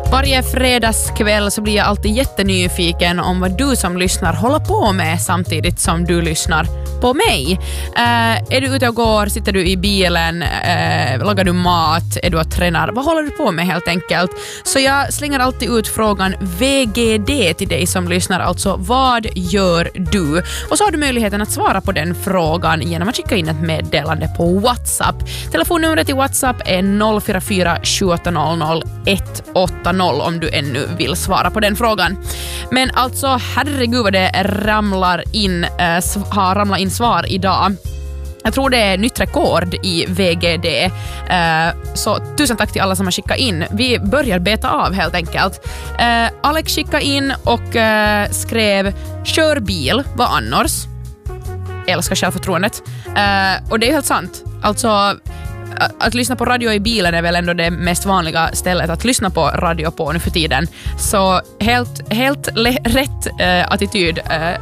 Varje fredagskväll så blir jag alltid jättenyfiken om vad du som lyssnar håller på med samtidigt som du lyssnar på mig. Är du ute och går, sitter du i bilen, lagar du mat, är du och tränar, vad håller du på med helt enkelt? Så jag slänger alltid ut frågan VGD till dig som lyssnar, alltså vad gör du? Och så har du möjligheten att svara på den frågan genom att skicka in ett meddelande på WhatsApp. Telefonnumret i WhatsApp är 044 700 180 om du ännu vill svara på den frågan. Men alltså, herregud vad det ramlar in svar idag. Jag tror det är nytt rekord i VGD. Så tusen tack till alla som har skickat in. Vi börjar beta av helt enkelt. Alex skickade in och skrev kör bil, vad annars? Älskar självförtroendet. Och det är helt sant. Alltså, att lyssna på radio i bilen är väl ändå det mest vanliga stället att lyssna på radio på nu för tiden. Så helt rätt attityd,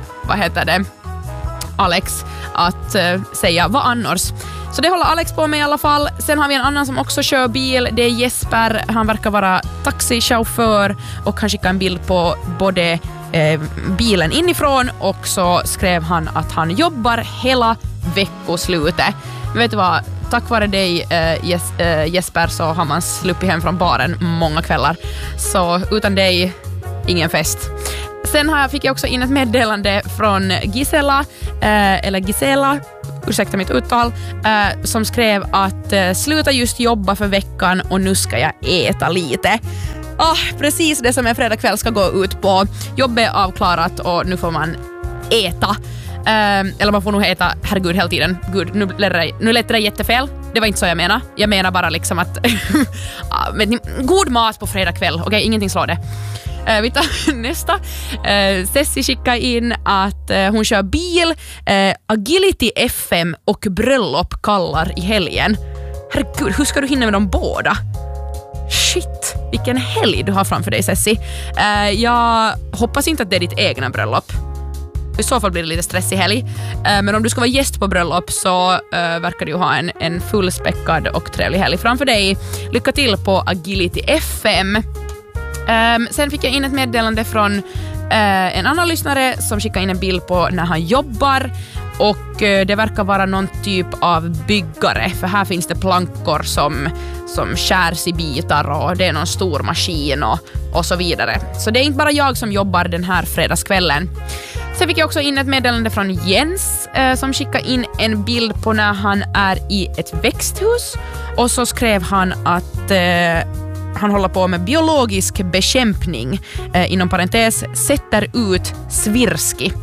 Alex, att säga vad annars. Så det håller Alex på med i alla fall. Sen har vi en annan som också kör bil. Det är Jesper. Han verkar vara taxichaufför och han skickar en bild på både bilen inifrån och så skrev han att han jobbar hela veckoslutet. Men vet du vad? Tack vare dig Jesper så har man sluppit hem från baren många kvällar. Så utan dig, ingen fest. Sen fick jag också in ett meddelande från Gisela, ursäkta mitt uttal, som skrev att sluta just jobba för veckan och nu ska jag äta lite. Precis det som en fredagkväll ska gå ut på. Jobbet är avklarat och nu får man äta. Eller man får nog äta, herregud, hela tiden. Gud, nu lät det jättefel. Det var inte så jag menar. Jag menar bara liksom att god mat på fredagkväll. Okej, ingenting slår det. Vi tar nästa. Cessi skickar in att hon kör bil, Agility FM och bröllop kallar i helgen. Herregud, hur ska du hinna med dem båda? Shit, vilken helg du har framför dig, Cessi. Jag hoppas inte att det är ditt egna bröllop. I så fall blir det lite stressig helg. Men om du ska vara gäst på bröllop så verkar du ha en fullspäckad och trevlig helg framför dig. Lycka till på Agility FM. Sen fick jag in ett meddelande från en annan lyssnare som skickade in en bild på när han jobbar. Och det verkar vara någon typ av byggare. För här finns det plankor som skärs i bitar och det är någon stor maskin och så vidare. Så det är inte bara jag som jobbar den här fredagskvällen. Sen fick jag också in ett meddelande från Jens som skickade in en bild på när han är i ett växthus. Och så skrev han att han håller på med biologisk bekämpning. Inom parentes, sätter ut svirski.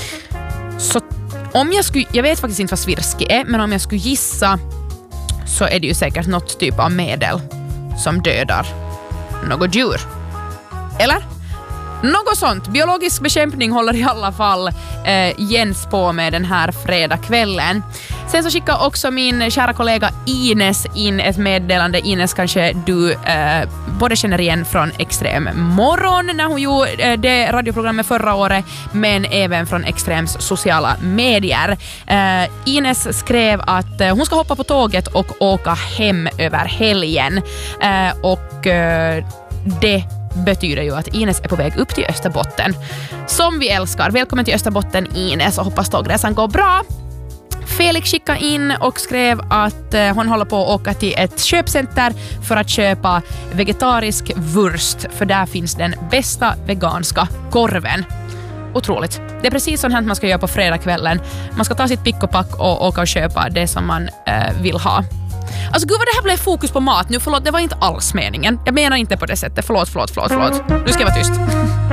Så om jag vet faktiskt inte vad svirski är, men om jag skulle gissa så är det ju säkert något typ av medel som dödar något djur. Eller? Något sånt. Biologisk bekämpning håller i alla fall Jens på med den här fredagskvällen. Sen så skickar också min kära kollega Ines in ett meddelande. Ines kanske du både känner igen från Extrem morgon när hon gjorde det radioprogrammet förra året, men även från Extrems sociala medier. Ines skrev att hon ska hoppa på tåget och åka hem över helgen. Det betyder ju att Ines är på väg upp till Österbotten. Som vi älskar. Välkommen till Österbotten, Ines, och hoppas tågresan går bra. Felix skickade in och skrev att hon håller på att åka till ett köpcenter för att köpa vegetarisk wurst, för där finns den bästa veganska korven. Otroligt. Det är precis sånt här man ska göra på fredagskvällen. Man ska ta sitt pick och pack och åka och köpa det som man vill ha. Alltså gud vad det här blev fokus på mat nu. Förlåt, det var inte alls meningen. Jag menar inte på det sättet. Förlåt. Nu ska jag vara tyst.